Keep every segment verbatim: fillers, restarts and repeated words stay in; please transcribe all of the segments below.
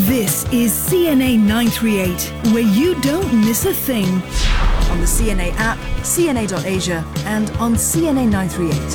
This is C N A nine three eight, where you don't miss a thing. On the C N A app, C N A dot Asia, and on C N A nine three eight.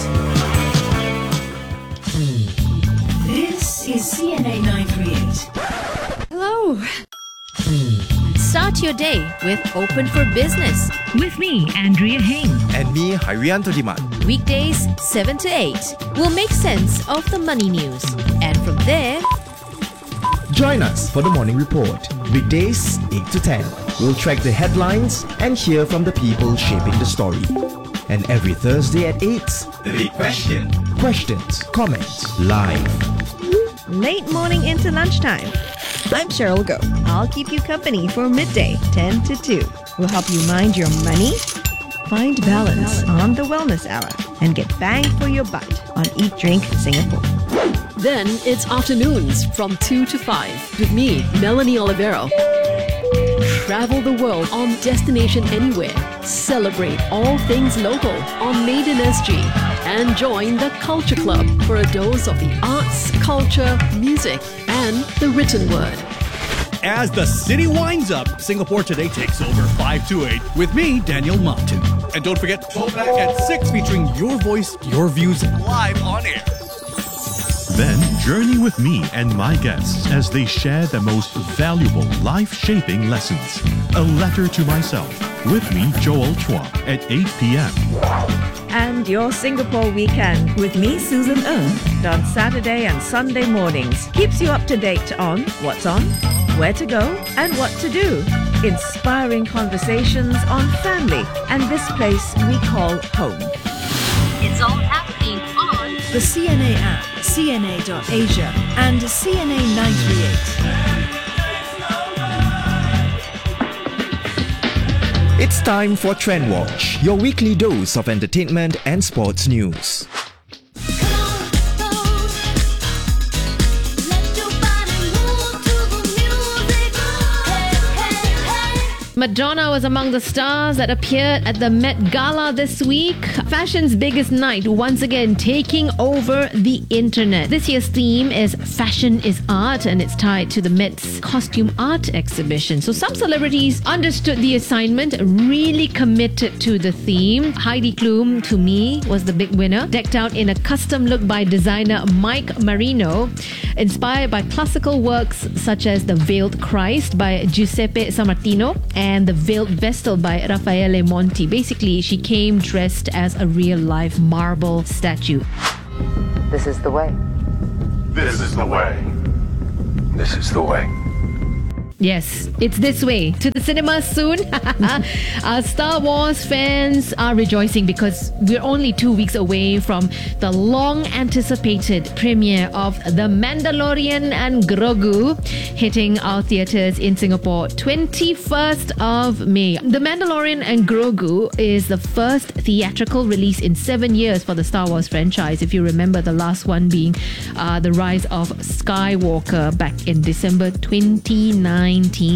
This is C N A nine three eight. Hello. Start your day with Open for Business. With me, Andrea Heng. And me, Harianto Diman. Weekdays, seven to eight. We'll make sense of the money news. And from there, join us for the Morning Report. Weekdays, eight to ten. We'll track the headlines and hear from the people shaping the story. And every Thursday at eight, The Big Question. questions, comments, live. Late morning into lunchtime. I'm Cheryl Go. I'll keep you company for midday, ten to two. We'll help you mind your money, find balance on the Wellness Hour, and get bang for your buck on Eat Drink Singapore. Then it's afternoons from two to five with me, Melanie Olivero. Travel the world on Destination Anywhere. Celebrate all things local on Made in S G. And join the Culture Club for a dose of the arts, culture, music, and the written word. As the city winds up, Singapore Today takes over five to eight with me, Daniel Martin. And don't forget, Throwback at six featuring your voice, your views live on air. Then journey with me and my guests as they share the most valuable life-shaping lessons. A letter to myself. With me, Joel Chua, at eight p.m. And your Singapore weekend with me, Susan Ng, on Saturday and Sunday mornings. Keeps you up to date on what's on, where to go, and what to do. Inspiring conversations on family and this place we call home. it's all happening on The C N A app, C N A dot Asia, and C N A nine three eight. It's time for Trend Watch, your weekly dose of entertainment and sports news. Madonna was among the stars that appeared at the Met Gala this week. Fashion's biggest night once again taking over the internet. This year's theme is Fashion is Art, and it's tied to the Met's costume art exhibition. So some celebrities understood the assignment, really committed to the theme. Heidi Klum, to me, was the big winner, decked out in a custom look by designer Mike Marino, inspired by classical works such as The Veiled Christ by Giuseppe Sammartino and the Veiled Vestal by Raffaele Monti. Basically, she came dressed as a real-life marble statue. This is the way. This is the way. This is the way. Yes, it's this way. To the cinemas soon. Our Star Wars fans are rejoicing because we're only two weeks away from the long-anticipated premiere of The Mandalorian and Grogu, hitting our theatres in Singapore twenty-first of May. The Mandalorian and Grogu is the first theatrical release in seven years for the Star Wars franchise. If you remember, the last one being uh, The Rise of Skywalker back in December twenty nineteen.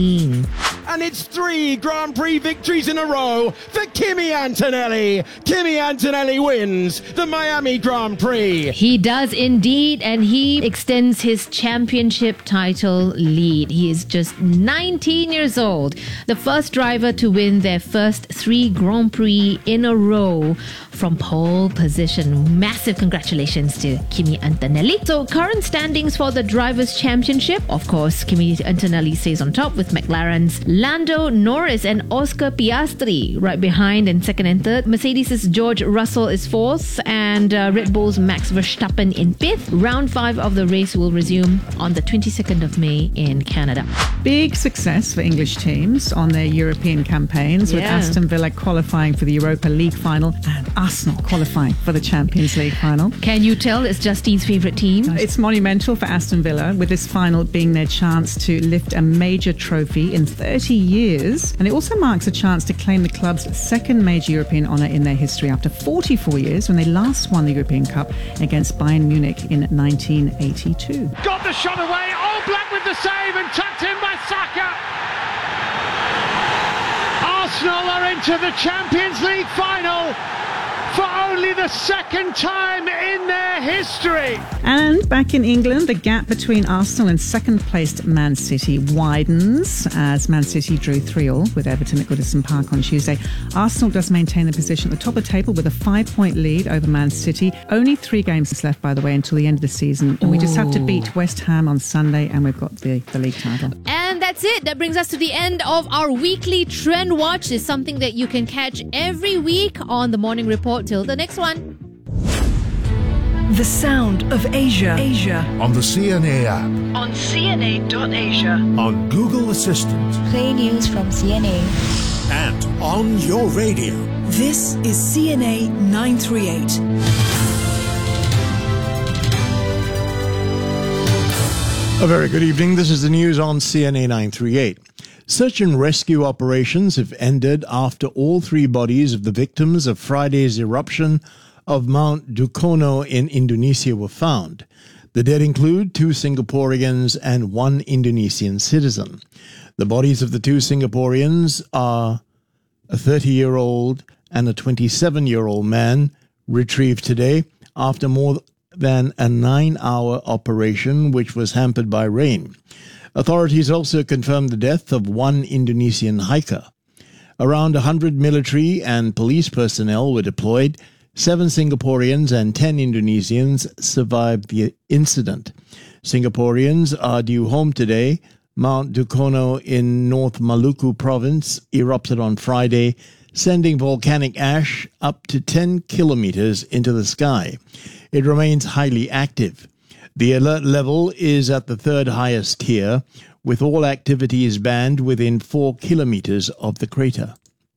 And it's three Grand Prix victories in a row for Kimi Antonelli. Kimi Antonelli wins the Miami Grand Prix. He does indeed, and he extends his championship title lead. He is just nineteen years old, the first driver to win their first three Grand Prix in a row from pole position. Massive congratulations to Kimi Antonelli. So current standings for the Drivers' Championship, of course, Kimi Antonelli stays on top with McLaren's Lando Norris and Oscar Piastri right behind in second and third. Mercedes' George Russell is fourth, and uh, Red Bull's Max Verstappen in fifth. Round five of the race will resume on the twenty-second of May in Canada. Big success for English teams on their European campaigns, with Yeah. Aston Villa qualifying for the Europa League final and Arsenal qualifying for the Champions League final. Can you tell it's Justine's favourite team? It's monumental for Aston Villa, with this final being their chance to lift a major trophy in thirty years. And it also marks a chance to claim the club's second major European honour in their history after forty-four years, when they last won the European Cup against Bayern Munich in nineteen eighty-two. Got the shot away. All Black with the save and tucked in by Saka. Arsenal are into the Champions League final for only the second time in their history. And back in England, the gap between Arsenal and second-placed Man City widens as Man City drew three all with Everton at Goodison Park on Tuesday. Arsenal does maintain the position at the top of the table with a five-point lead over Man City. Only three games left, by the way, until the end of the season. And we just have to beat West Ham on Sunday and we've got the, the league title. And that's it. That brings us to the end of our weekly Trend Watch. It's something that you can catch every week on the Morning Report. Till the next one. The sound of Asia. Asia. On the C N A app. On C N A dot asia. On Google Assistant. Play news from C N A. And on your radio. This is C N A nine thirty-eight. A very good evening. This is the news on C N A nine thirty-eight. Search and rescue operations have ended after all three bodies of the victims of Friday's eruption of Mount Dukono in Indonesia were found. The dead include two Singaporeans and one Indonesian citizen. The bodies of the two Singaporeans are a thirty-year-old and a twenty-seven-year-old man, retrieved today after more than a nine-hour operation which was hampered by rain. Authorities also confirmed the death of one Indonesian hiker. Around one hundred military and police personnel were deployed. Seven Singaporeans and ten Indonesians survived the incident. Singaporeans are due home today. Mount Dukono in North Maluku province erupted on Friday, sending volcanic ash up to ten kilometers into the sky. It remains highly active. The alert level is at the third highest tier, with all activities banned within four kilometers of the crater.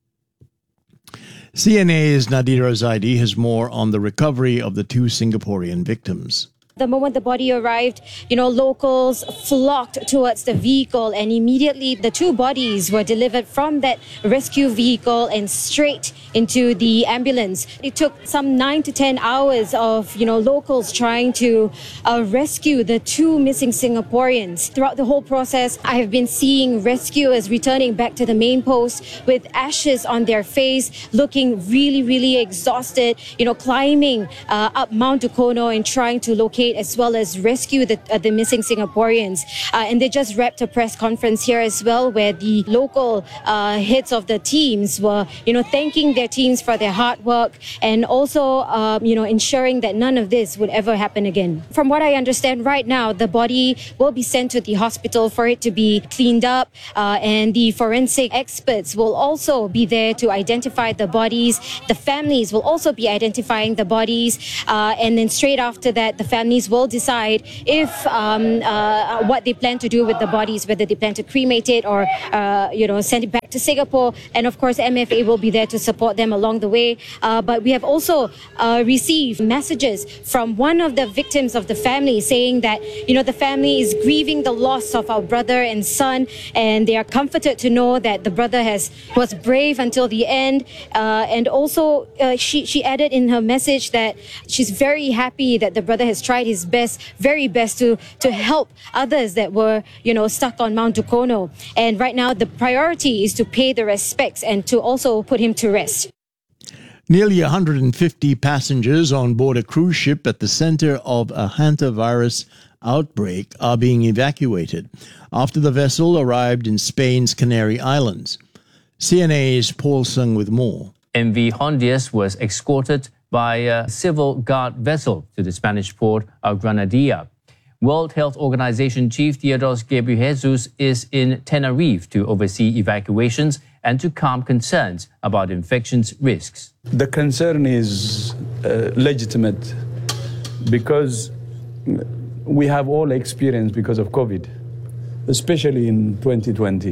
C N A's Nadira Zaidi has more on the recovery of the two Singaporean victims. The moment the body arrived, you know, locals flocked towards the vehicle, and immediately the two bodies were delivered from that rescue vehicle and straight into the ambulance. It took some nine to ten hours of, you know, locals trying to uh, rescue the two missing Singaporeans. Throughout the whole process, I have been seeing rescuers returning back to the main post with ashes on their face, looking really, really exhausted, you know, climbing uh, up Mount Dukono and trying to locate as well as rescue the, uh, the missing Singaporeans. Uh, and they just wrapped a press conference here as well, where the local uh, heads of the teams were, you know, thanking their teams for their hard work and also, uh, you know, ensuring that none of this would ever happen again. From what I understand right now, the body will be sent to the hospital for it to be cleaned up, uh, and the forensic experts will also be there to identify the bodies. The families will also be identifying the bodies, uh, and then straight after that, the families will decide if um, uh, what they plan to do with the bodies, whether they plan to cremate it or uh, you know, send it back to Singapore. And of course, M F A will be there to support them along the way. Uh, but we have also uh, received messages from one of the victims of the family saying that, you know, the family is grieving the loss of our brother and son, and they are comforted to know that the brother has was brave until the end. Uh, and also, uh, she she added in her message that she's very happy that the brother has tried his best, very best to, to help others that were, you know, stuck on Mount Dukono. And right now, the priority is to pay the respects and to also put him to rest. Nearly one hundred fifty passengers on board a cruise ship at the center of a hantavirus outbreak are being evacuated after the vessel arrived in Spain's Canary Islands. C N A's Paul Sung with more. M V Hondias was escorted by a civil guard vessel to the Spanish port of Granadilla. World Health Organization Chief Tedros Ghebreyesus is in Tenerife to oversee evacuations and to calm concerns about infections risks. The concern is uh, legitimate because we have all experienced because of COVID, especially in twenty twenty.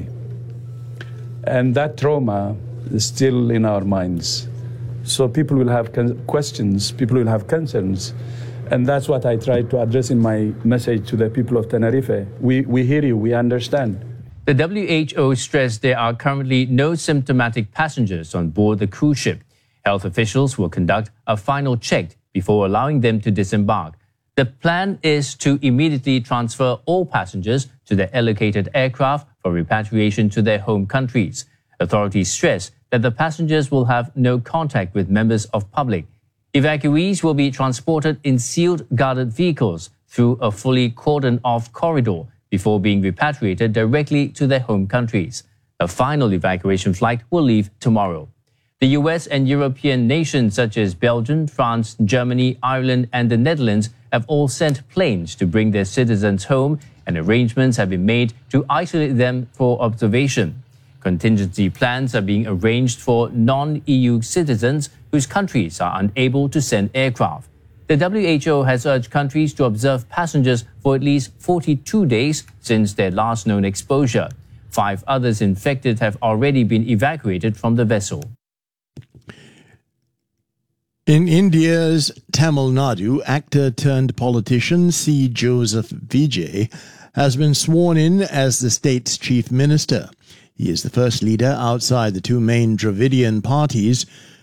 And that trauma is still in our minds. So people will have questions, people will have concerns. And that's what I tried to address in my message to the people of Tenerife. We, we hear you, we understand. The W H O stressed there are currently no symptomatic passengers on board the cruise ship. Health officials will conduct a final check before allowing them to disembark. The plan is to immediately transfer all passengers to the allocated aircraft for repatriation to their home countries. Authorities stress that the passengers will have no contact with members of public. Evacuees will be transported in sealed guarded vehicles through a fully cordoned-off corridor before being repatriated directly to their home countries. A final evacuation flight will leave tomorrow. The U S and European nations such as Belgium, France, Germany, Ireland, and the Netherlands have all sent planes to bring their citizens home, and arrangements have been made to isolate them for observation. Contingency plans are being arranged for non-E U citizens whose countries are unable to send aircraft. The W H O has urged countries to observe passengers for at least forty-two days since their last known exposure. Five others infected have already been evacuated from the vessel. In India's Tamil Nadu, actor turned politician C. Joseph Vijay has been sworn in as the state's chief minister. He is the first leader outside the two main Dravidian parties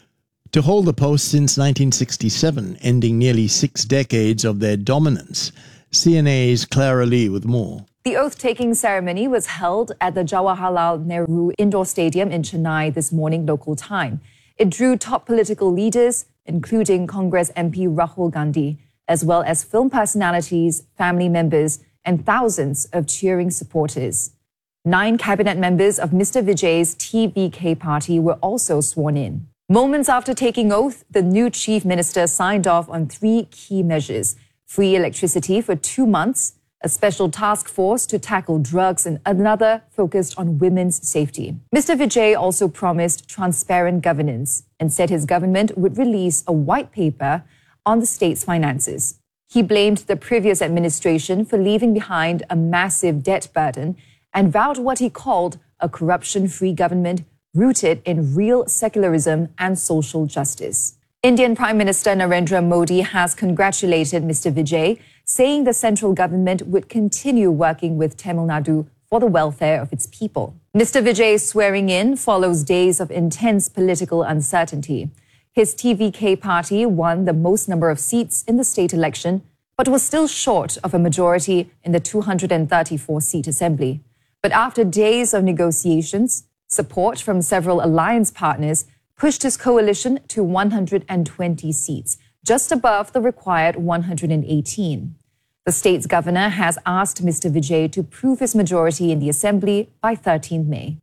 to hold the post since nineteen sixty-seven, ending nearly six decades of their dominance. C N A's Clara Lee with more. The oath-taking ceremony was held at the Jawaharlal Nehru Indoor Stadium in Chennai this morning local time. It drew top political leaders, including Congress M P Rahul Gandhi, as well as film personalities, family members, and thousands of cheering supporters. Nine cabinet members of Mister Vijay's T V K party were also sworn in. Moments after taking oath, the new chief minister signed off on three key measures: free electricity for two months, a special task force to tackle drugs, and another focused on women's safety. Mister Vijay also promised transparent governance and said his government would release a white paper on the state's finances. He blamed the previous administration for leaving behind a massive debt burden and vowed what he called a corruption-free government rooted in real secularism and social justice. Indian Prime Minister Narendra Modi has congratulated Mister Vijay, saying the central government would continue working with Tamil Nadu for the welfare of its people. Mister Vijay's swearing in follows days of intense political uncertainty. His T V K party won the most number of seats in the state election, but was still short of a majority in the two hundred thirty-four seat assembly. But after days of negotiations, support from several alliance partners pushed his coalition to one hundred twenty seats, just above the required one hundred eighteen. The state's governor has asked Mister Vijay to prove his majority in the assembly by thirteenth May.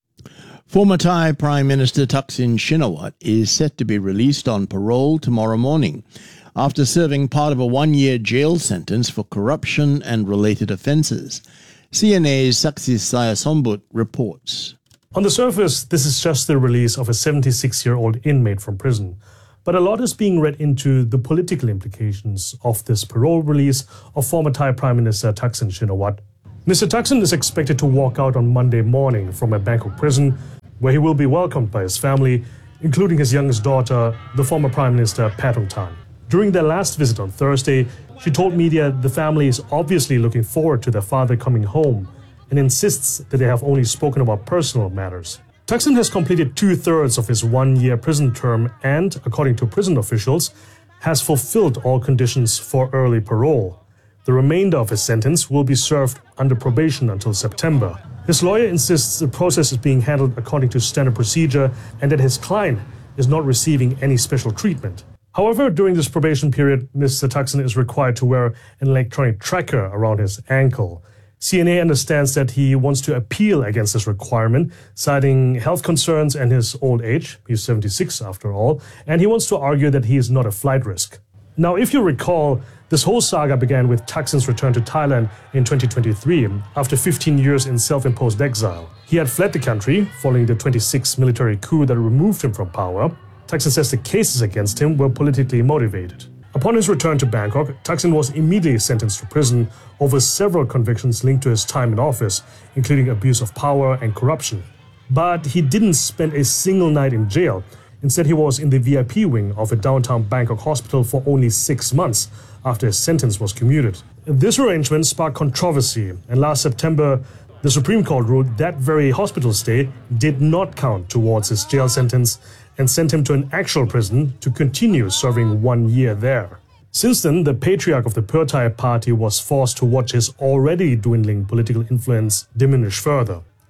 Former Thai Prime Minister Thaksin Shinawatra is set to be released on parole tomorrow morning after serving part of a one-year jail sentence for corruption and related offences. C N A's Saksis Sayasombut reports. On the surface, this is just the release of a seventy-six-year-old inmate from prison. But a lot is being read into the political implications of this parole release of former Thai Prime Minister Thaksin Shinawatra. Mister Thaksin is expected to walk out on Monday morning from a Bangkok prison, where he will be welcomed by his family, including his youngest daughter, the former Prime Minister Paetongtarn. During their last visit on Thursday, she told media the family is obviously looking forward to their father coming home and insists that they have only spoken about personal matters. Thaksin has completed two-thirds of his one-year prison term and, according to prison officials, has fulfilled all conditions for early parole. The remainder of his sentence will be served under probation until September. His lawyer insists the process is being handled according to standard procedure and that his client is not receiving any special treatment. However, during this probation period, Mister Thaksin is required to wear an electronic tracker around his ankle. C N A understands that he wants to appeal against this requirement, citing health concerns and his old age. He's seventy-six after all, and he wants to argue that he is not a flight risk. Now, if you recall, this whole saga began with Thaksin's return to Thailand in twenty twenty-three after fifteen years in self-imposed exile. He had fled the country following the twenty-six military coup that removed him from power. Thaksin says the cases against him were politically motivated. Upon his return to Bangkok, Thaksin was immediately sentenced to prison over several convictions linked to his time in office, including abuse of power and corruption. But he didn't spend a single night in jail. Instead, he was in the V I P wing of a downtown Bangkok hospital for only six months after his sentence was commuted. This arrangement sparked controversy, and last September, the Supreme Court ruled that very hospital stay did not count towards his jail sentence and sent him to an actual prison to continue serving one year there. Since then, the patriarch of the Pheu Thai party was forced to watch his already dwindling political influence diminish further.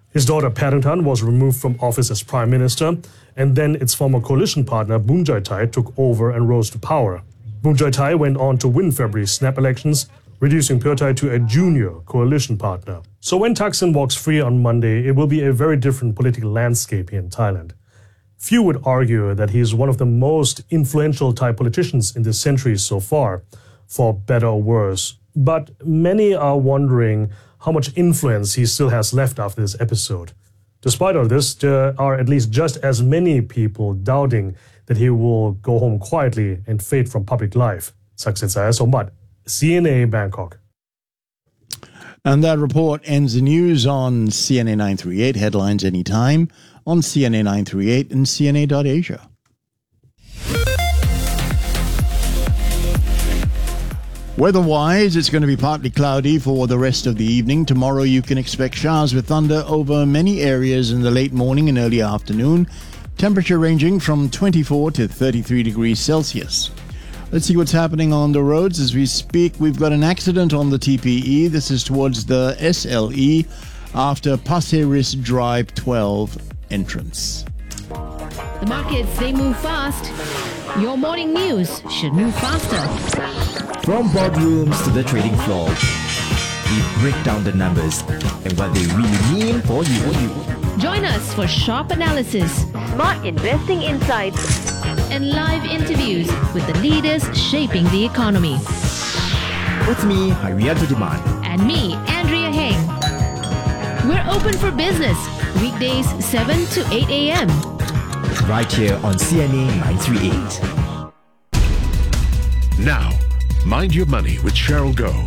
His daughter Paddington was removed from office as Prime Minister, and then its former coalition partner Boon Chye Thai took over and rose to power. Boon Chye Thai went on to win February's snap elections, reducing Pheu Thai to a junior coalition partner. So when Thaksin walks free on Monday, it will be a very different political landscape here in Thailand. Few would argue that he is one of the most influential Thai politicians in this century so far, for better or worse. But many are wondering how much influence he still has left after this episode. Despite all this, there are at least just as many people doubting that he will go home quietly and fade from public life. Saksit Saya Sombat, C N A Bangkok. And that report ends the news on C N A nine thirty-eight. Headlines anytime on C N A nine thirty-eight and C N A dot Asia. Weather-wise, it's going to be partly cloudy for the rest of the evening. Tomorrow you can expect showers with thunder over many areas in the late morning and early afternoon. Temperature ranging from twenty-four to thirty-three degrees Celsius. Let's see what's happening on the roads as we speak. We've got an accident on the T P E. This is towards the S L E after Pasir Ris Drive twelve entrance. The markets, they move fast. Your morning news should move faster. From boardrooms to the trading floor, we break down the numbers and what they really mean for you. Join us for sharp analysis, smart investing insights, and live interviews with the leaders shaping the economy. With me, Hariato Demand. And me, Andrea Heng. We're open for business, weekdays seven to eight a.m. Right here on C N A nine thirty-eight. Now, Mind Your Money with Cheryl Goh.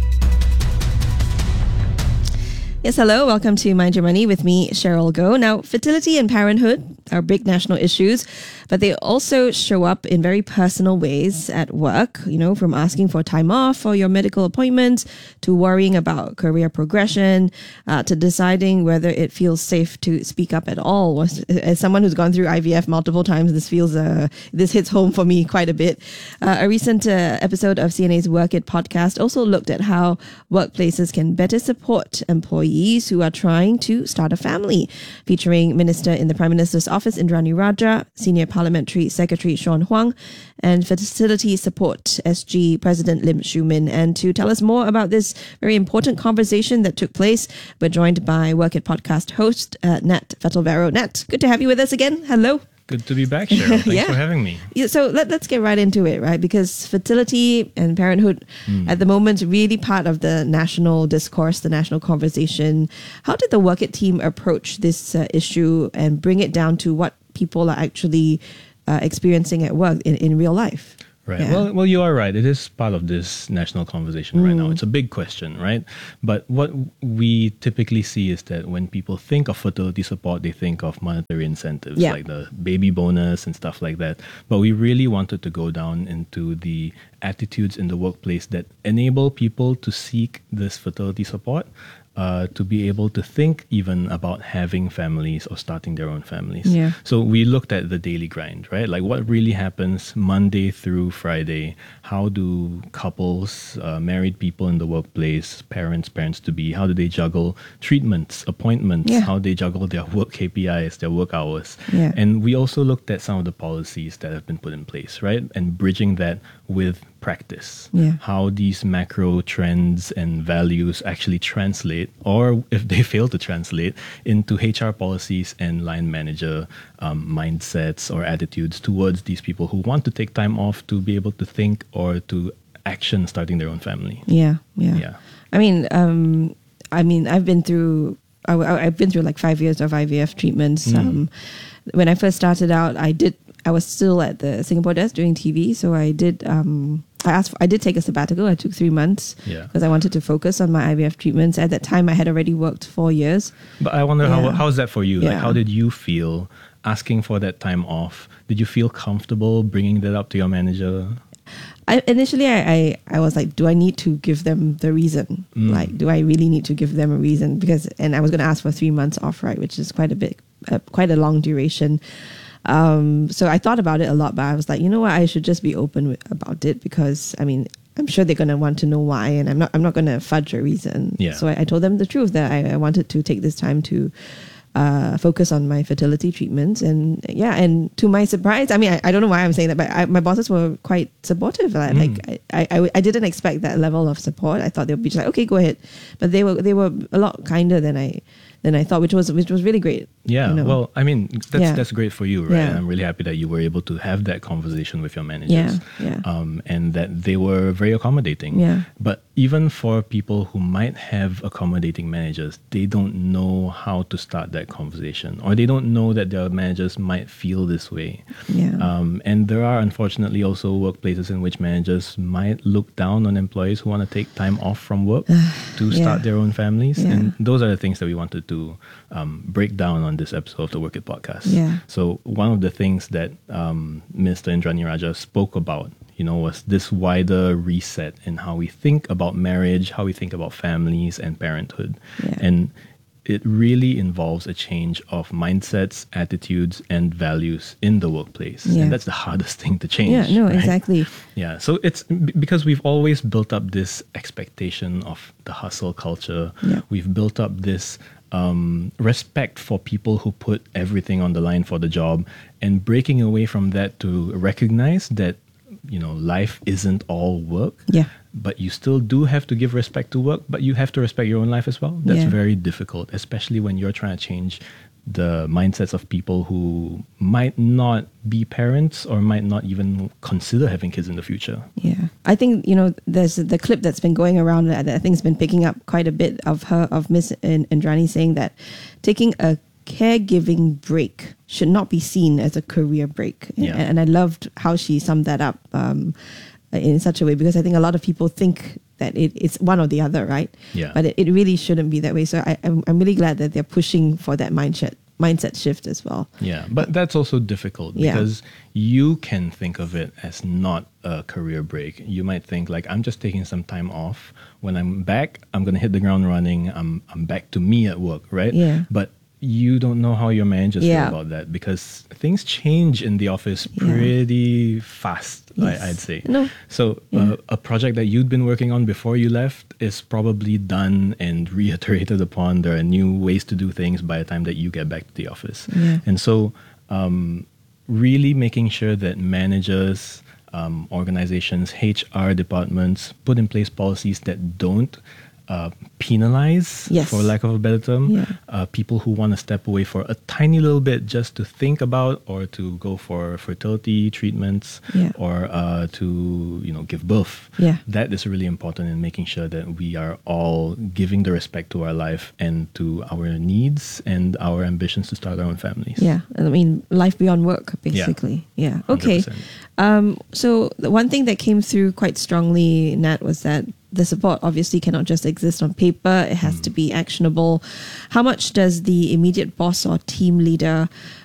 Yes, hello. Welcome to Mind Your Money with me, Cheryl Goh. Now, fertility and parenthood are big national issues, but they also show up in very personal ways at work, you know, from asking for time off for your medical appointments to worrying about career progression, uh, to deciding whether it feels safe to speak up at all. As someone who's gone through I V F multiple times, this feels, uh, this hits home for me quite a bit. Uh, a recent uh, episode of C N A's Work It podcast also looked at how workplaces can better support employees who are trying to start a family, featuring Minister in the Prime Minister's Office, Indrani Raja, Senior Parliamentary Secretary Sean Huang, and Facility Support S G President Lim Shu Min. And to tell us more about this very important conversation that took place, we're joined by Work It podcast host uh, Nat Vettelvero. Nat, good to have you with us again. Hello. Good to be back, Cheryl. Thanks yeah. for having me. Yeah, so let, let's get right into it, right? Because fertility and parenthood mm. at the moment really part of the national discourse, the national conversation. How did the Work It team approach this uh, issue and bring it down to what people are actually uh, experiencing at work in, in real life? Right. Yeah. Well, well, you are right. It is part of this national conversation mm. right now. It's a big question, right? But what we typically see is that when people think of fertility support, they think of monetary incentives, yeah. like the baby bonus and stuff like that. But we really wanted to go down into the attitudes in the workplace that enable people to seek this fertility support. Uh, to be able to think even about having families or starting their own families. Yeah. So we looked at the daily grind, right? Like what really happens Monday through Friday. How do couples, uh, married people in the workplace, parents, parents to be, how do they juggle treatments, appointments, yeah. how they juggle their work K P Is, their work hours. Yeah. And we also looked at some of the policies that have been put in place, right? And bridging that with practice, yeah. how these macro trends and values actually translate, or if they fail to translate, into H R policies and line manager um, mindsets or attitudes towards these people who want to take time off to be able to think or to action starting their own family. Yeah, yeah. Yeah. I mean, um, I mean, I've been through, I, I've been through like five years of I V F treatments. Mm. Um, when I first started out, I did. I was still at the Singapore desk doing T V, so I did. Um, I asked. For, I did take a sabbatical. I took three months Yeah. because I wanted to focus on my I V F treatments. At that time, I had already worked four years. But I wonder Yeah. how how's that for you? Like, Yeah. how did you feel asking for that time off? Did you feel comfortable bringing that up to your manager? I, initially, I, I, I was like, do I need to give them the reason? Mm. Like, do I really need to give them a reason? Because, and I was going to ask for three months off, right? Which is quite a bit, uh, quite a long duration. Um, so I thought about it a lot, but I was like, you know what? I should just be open with, about it because, I mean, I'm sure they're going to want to know why, and I'm not I'm not going to fudge a reason. Yeah. So I, I told them the truth that I, I wanted to take this time to uh, focus on my fertility treatments, and yeah, and to my surprise, I mean, I, I don't know why I'm saying that, but I, my bosses were quite supportive. Like, Mm. like I, I I didn't expect that level of support. I thought they would be just like, okay, go ahead, but they were they were a lot kinder than I than I thought, which was which was really great. Yeah, you know? well, I mean, that's Yeah. that's great for you, right? Yeah. And I'm really happy that you were able to have that conversation with your managers. Yeah, yeah. Um, and that they were very accommodating. Yeah. But even for people who might have accommodating managers, they don't know how to start that conversation, or they don't know that their managers might feel this way. Yeah. Um, and there are unfortunately also workplaces in which managers might look down on employees who want to take time off from work to Yeah. start their own families. Yeah. And those are the things that we wanted to um, break down on this episode of the Work It podcast. Yeah. So one of the things that um, Mister Indrani Raja spoke about, you know, was this wider reset in how we think about marriage, how we think about families and parenthood. Yeah. And it really involves a change of mindsets, attitudes, and values in the workplace. Yeah. And that's the hardest thing to change. Yeah, no, right? exactly. Yeah, so it's b- because we've always built up this expectation of the hustle culture. Yeah. We've built up this um, respect for people who put everything on the line for the job, and breaking away from that to recognize that, you know, life isn't all work. Yeah. But you still do have to give respect to work, but you have to respect your own life as well. That's Yeah. very difficult, especially when you're trying to change the mindsets of people who might not be parents or might not even consider having kids in the future. Yeah, I think, you know, there's the clip that's been going around that I think has been picking up quite a bit of her, of Miss Indrani saying that taking a caregiving break should not be seen as a career break. Yeah. And, and I loved how she summed that up um, in such a way, because I think a lot of people think that it, it's one or the other, right? Yeah. But it, it really shouldn't be that way. So I, I'm, I'm really glad that they're pushing for that mindset mindset shift as well. Yeah, but that's also difficult Yeah. because you can think of it as not a career break. You might think like, I'm just taking some time off. When I'm back, I'm going to hit the ground running. I'm I'm back to me at work, right? Yeah. But you don't know how your managers Yeah. feel about that, because things change in the office pretty fast, Yes. I, I'd say. No. So uh, a project that you'd been working on before you left is probably done and reiterated upon. There are new ways to do things by the time that you get back to the office. Yeah. And so um, really making sure that managers, um, organizations, H R departments put in place policies that don't uh, penalize, Yes. for lack of a better term, Yeah. uh, people who want to step away for a tiny little bit just to think about, or to go for fertility treatments, Yeah. or uh, to, you know, give birth. Yeah. That is really important in making sure that we are all giving the respect to our life and to our needs and our ambitions to start our own families. Yeah, I mean, life beyond work, basically. Yeah. Okay. one hundred percent. Um, so the one thing that came through quite strongly, Nat, was that the support obviously cannot just exist on paper. It has to be actionable. How much does the immediate boss or team leader